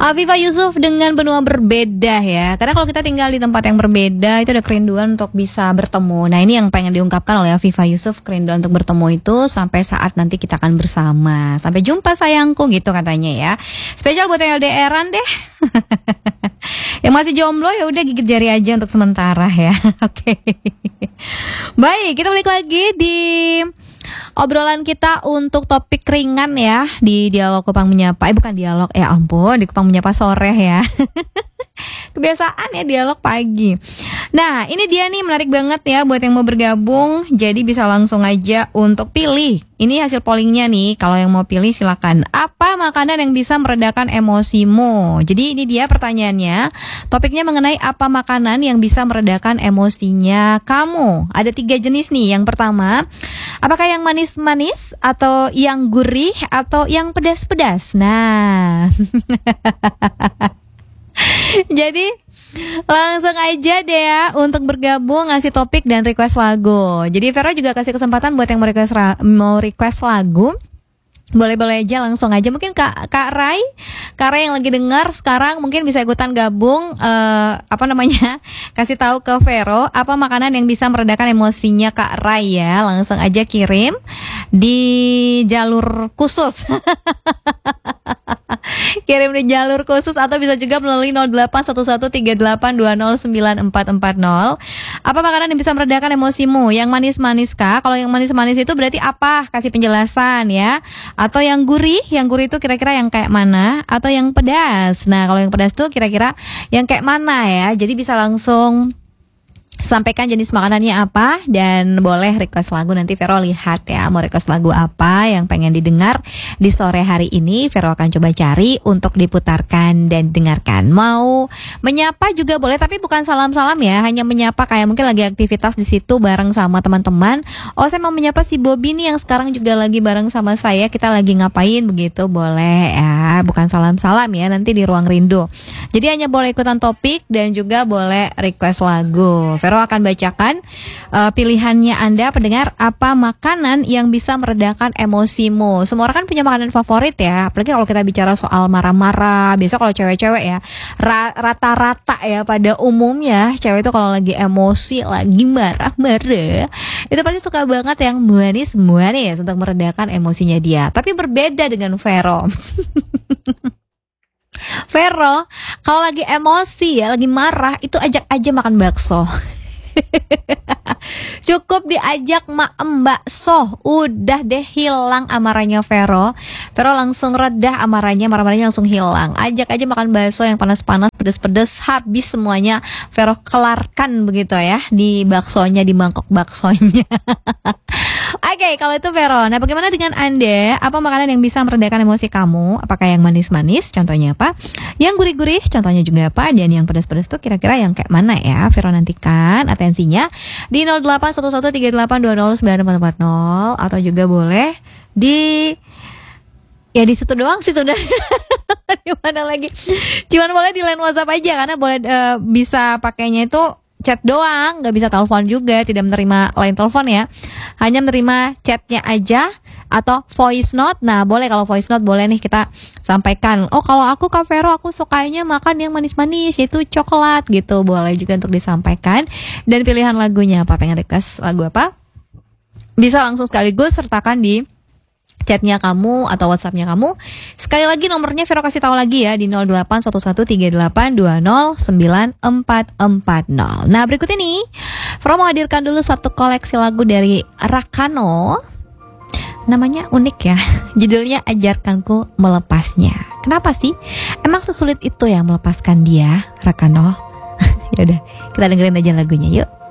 Afifa Yusuf dengan benua berbeda ya. Karena kalau kita tinggal di tempat yang berbeda itu ada kerinduan untuk bisa bertemu. Nah ini yang pengen diungkapkan oleh Afifa Yusuf, kerinduan untuk bertemu itu sampai saat nanti kita akan bersama. Sampai jumpa sayangku gitu katanya ya. Spesial buat yang LDR-an deh. Yang masih jomblo ya udah gigit jari aja untuk sementara ya. Oke. Baik, kita balik lagi di obrolan kita untuk topik ringan ya di dialog Kupang Menyapa. Bukan dialog, ya ampun, di Kupang Menyapa sore ya. Kebiasaan ya dialog pagi. Nah ini dia nih, menarik banget ya buat yang mau bergabung. Jadi bisa langsung aja untuk pilih. Ini hasil pollingnya nih. Kalau yang mau pilih silakan. Apa makanan yang bisa meredakan emosimu? Jadi ini dia pertanyaannya. Topiknya mengenai apa makanan yang bisa meredakan emosinya kamu. Ada 3 jenis nih. Yang pertama, apakah yang manis-manis atau yang gurih atau yang pedas-pedas? Nah jadi langsung aja deh ya untuk bergabung, ngasih topik dan request lagu. Jadi Vero juga kasih kesempatan buat yang mau request lagu. Boleh-boleh aja, langsung aja. Mungkin Kak Rai yang lagi dengar sekarang mungkin bisa ikutan gabung, kasih tahu ke Vero apa makanan yang bisa meredakan emosinya Kak Rai ya. Langsung aja kirim di jalur khusus. Kirim di jalur khusus atau bisa juga melalui 081138209440. Apa makanan yang bisa meredakan emosimu? Yang manis-manis kah? Kalau yang manis-manis itu berarti apa? Kasih penjelasan ya. Atau yang gurih itu kira-kira yang kayak mana? Atau yang pedas? Nah kalau yang pedas tuh kira-kira yang kayak mana ya? Jadi bisa langsung sampaikan jenis makanannya apa dan boleh request lagu. Nanti Vero lihat ya mau request lagu apa yang pengen didengar di sore hari ini. Vero akan coba cari untuk diputarkan dan dengarkan. Mau menyapa juga boleh, tapi bukan salam-salam ya, hanya menyapa kayak mungkin lagi aktivitas di situ bareng sama teman-teman. Oh saya mau menyapa si Bobby nih yang sekarang juga lagi bareng sama saya, kita lagi ngapain begitu, boleh ya, bukan salam-salam ya nanti di ruang rindu. Jadi hanya boleh ikutan topik dan juga boleh request lagu. Vero akan bacakan pilihannya Anda pendengar, apa makanan yang bisa meredakan emosimu. Semua orang kan punya makanan favorit ya, apalagi kalau kita bicara soal marah-marah. Biasa kalau cewek-cewek ya rata-rata ya pada umumnya cewek itu kalau lagi emosi, lagi marah-marah itu pasti suka banget yang manis-manis untuk meredakan emosinya dia. Tapi berbeda dengan Vero. Vero kalau lagi emosi ya, lagi marah itu ajak aja makan bakso. Cukup diajak bakso, udah deh hilang amarahnya Vero. Vero langsung redah amarahnya, marah-marahnya langsung hilang. Ajak aja makan bakso yang panas-panas, pedes-pedes, habis semuanya Vero kelarkan begitu ya di baksonya, di mangkok baksonya. Oke, kalau itu Vero. Nah, bagaimana dengan Anda? Apa makanan yang bisa meredakan emosi kamu? Apakah yang manis-manis? Contohnya apa? Yang gurih-gurih? Contohnya juga apa? Dan yang pedas-pedas tuh kira-kira yang kayak mana ya? Vero nantikan atensinya di 081138209440 atau juga boleh di situ doang sih sudah. Di mana lagi? Cuman boleh di line WhatsApp aja karena boleh bisa pakainya itu chat doang, nggak bisa telepon juga, tidak menerima line telepon ya, hanya menerima chatnya aja atau voice note. Nah boleh, kalau voice note boleh nih kita sampaikan, oh kalau aku Kak Vero aku sukanya makan yang manis-manis yaitu coklat gitu, boleh juga untuk disampaikan. Dan pilihan lagunya apa, pengen request lagu apa, bisa langsung sekaligus sertakan di chatnya kamu atau WhatsAppnya kamu. Sekali lagi nomornya Vero kasih tahu lagi ya di 081138209440. Nah berikut ini Vero mau hadirkan dulu satu koleksi lagu dari Rakano. Namanya unik ya, judulnya Ajarkanku Melepasnya. Kenapa sih? Emang sesulit itu ya melepaskan dia, Rakano? Yaudah kita dengerin aja lagunya yuk.